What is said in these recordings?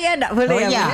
ya enggak boleh. Oh, ya.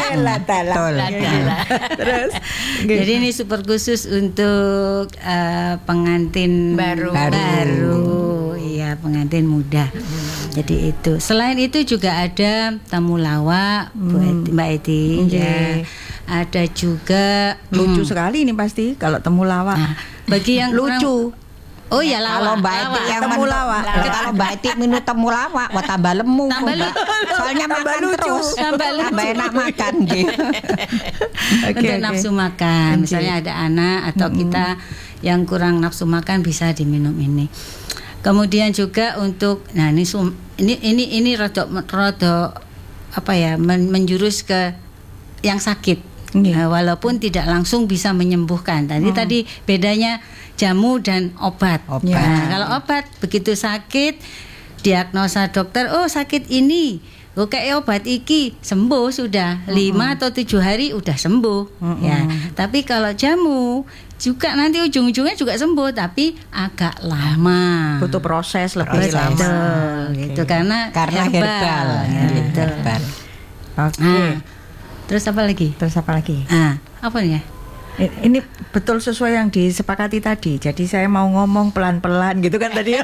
Terus Jadi ini super khusus untuk pengantin baru. Iya, pengantin muda. Jadi itu. Selain itu juga ada tamu lawak, Mbak Edi. Ya. Ada juga lucu sekali ini pasti kalau temu lawak. Nah, bagi yang lucu. Oh ya, lawak. Kalau Mbak Eti yang temu lawak. Kalau Mbak Eti minum temu lawak, wah tambah lemu. Soalnya makan lucu. terus, tambah enak makan gitu. Untuk nafsu makan, misalnya ada anak atau kita yang kurang nafsu makan bisa diminum ini. Kemudian juga untuk, nah ini rada apa ya, menjurus ke yang sakit. Walaupun tidak langsung bisa menyembuhkan. Tadi bedanya jamu dan obat. Nah, kalau obat begitu sakit, diagnosa dokter, oh sakit ini, oke obat iki sembuh sudah 5 atau 7 hari udah sembuh. Ya. Tapi kalau jamu juga nanti ujung-ujungnya juga sembuh, tapi agak lama. Butuh proses lebih lama. Gitu karena herbal. Gitu. Oke. Terus apa lagi? Apa nih ya? Ini betul sesuai yang disepakati tadi. Jadi saya mau ngomong pelan-pelan gitu kan tadi.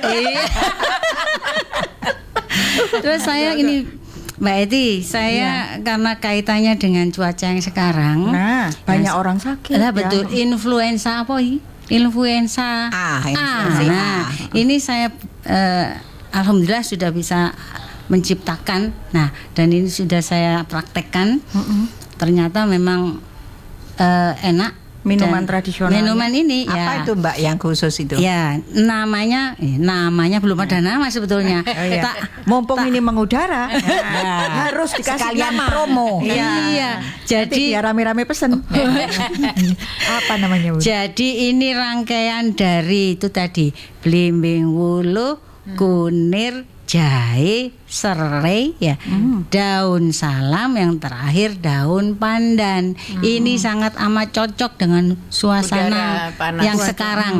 Terus saya ini Mbak Edi, saya karena kaitannya dengan cuaca yang sekarang. Nah, banyak orang sakit. Lah betul, influenza apa ini? Influenza A. Nah, ini saya alhamdulillah sudah bisa menciptakan. Nah, dan ini sudah saya praktekkan. Ternyata memang enak. Minuman tradisional. Minuman ini apa itu Mbak yang khusus itu? Ya, namanya belum ada nama sebetulnya. Mumpung ini mengudara, harus dikasih sekalian nama. promo. Iya. Jadi biar rame-rame pesen. Apa namanya, Bu? Jadi ini rangkaian dari itu tadi, blimbing wulu, kunir, jahe, serai, ya, daun salam, yang terakhir daun pandan. Ini sangat amat cocok dengan suasana yang sekarang.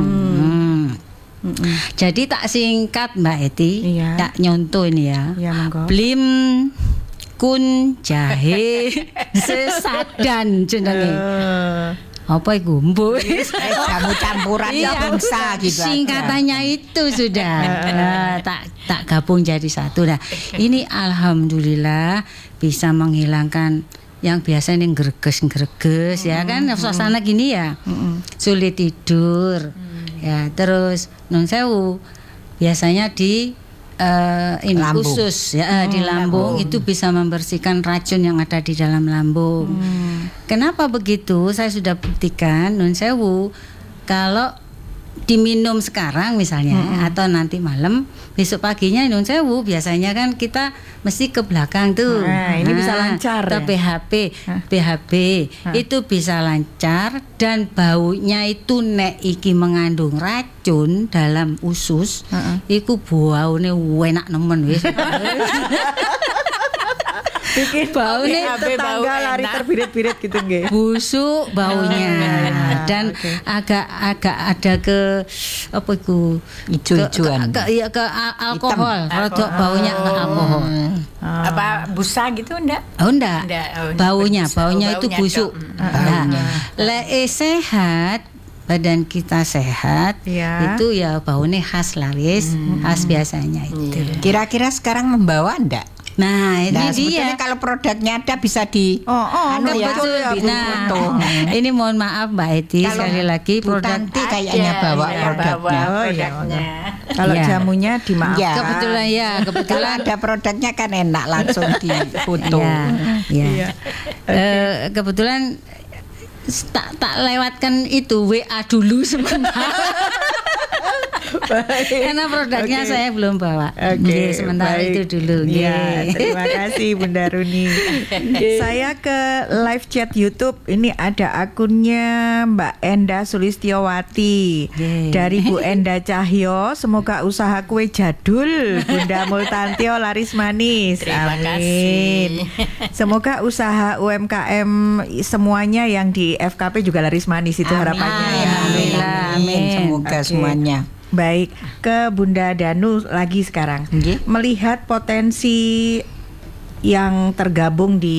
Jadi tak singkat Mbak Eti, tak nyontoh ini ya. Blim kun jahe sesadan jenenge. Apa itu Bu? Jamu campuran yang bisa gitu. Singkatannya itu sudah tak gabung jadi satu. Nah, ini alhamdulillah bisa menghilangkan yang biasanya greges ya kan, suasana gini ya. Sulit tidur. Ya, terus nun sewu biasanya di ini lambung. Khusus ya di lambung itu bisa membersihkan racun yang ada di dalam lambung. Kenapa begitu? Saya sudah buktikan nun sewu, kalau diminum sekarang misalnya atau nanti malam, besok paginya nun sewu biasanya kan kita mesti ke belakang tuh. Ini bisa lancar. Atau BHB itu bisa lancar, dan baunya itu nek iki mengandung racun dalam usus, iku baune enak nemen wis. Bikin baune tetangga lari terbirit-birit gitu nggih. Busuk baunya. Dan agak ada ke apa iku? Ijo-ijoan. Ke alkohol. Rada baunya ke alkohol. Apa busa gitu enggak? Oh enggak. Baunya itu busuk. Nah, lek sehat, badan kita sehat, itu ya baunya khas lah wis, khas biasanya itu. Kira-kira sekarang membawa enggak? Nah, ini dia. Kalau produknya ada bisa di betul. Ini mohon maaf Mbak Edi, sekali lagi produk kayaknya bawa produknya. Kalau jamunya dimaafkan. Kebetulan ada produknya kan enak langsung di foto. Kebetulan tak lewatkan itu WA dulu sebentar. Karena produknya saya belum bawa. Sementara itu dulu. Terima kasih Bunda Runi. Saya ke live chat YouTube. Ini ada akunnya Mbak Enda Sulistiowati. Dari Bu Enda Cahyo. Semoga usaha kue jadul Bunda Multantio laris manis. Terima kasih. Semoga usaha UMKM semuanya yang di FKP juga laris manis, itu harapannya. Amin. Semoga semuanya. Baik, ke Bunda Danu lagi sekarang. Melihat potensi yang tergabung di